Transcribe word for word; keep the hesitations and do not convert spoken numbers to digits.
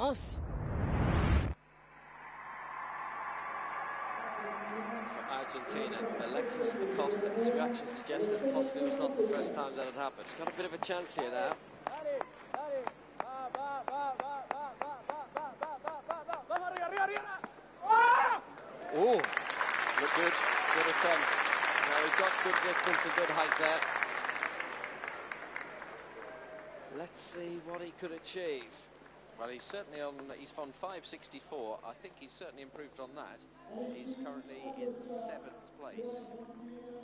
Ramos. Argentina, Alexis Acosta, his reaction suggests that possibly was not the first time that had happened. He's got a bit of a chance here now. Oh, look good, good attempt. Now he got good distance and good height there. Let's see what he could achieve. Well, he's certainly on, he's on five sixty-four. I think he's certainly improved on that. He's currently in seventh place.